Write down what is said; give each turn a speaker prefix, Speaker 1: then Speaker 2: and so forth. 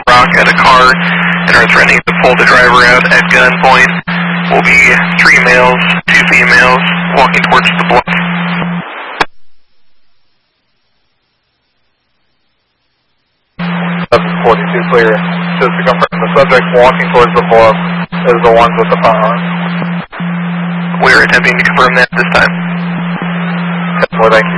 Speaker 1: rock at a car and are threatening to pull the driver out at gunpoint. Will be 3 males, 2 females, walking towards the block.
Speaker 2: 42 clear. Just to confirm, the subject walking towards the bluff is the ones with the firearms.
Speaker 1: We're attempting to confirm that this time.
Speaker 2: Well, thank you.